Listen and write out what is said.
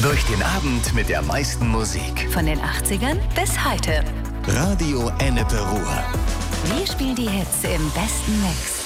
Durch den Abend mit der meisten Musik. Von den 80ern bis heute. Radio Ennepe Ruhr. Wir spielen die Hits im besten Mix.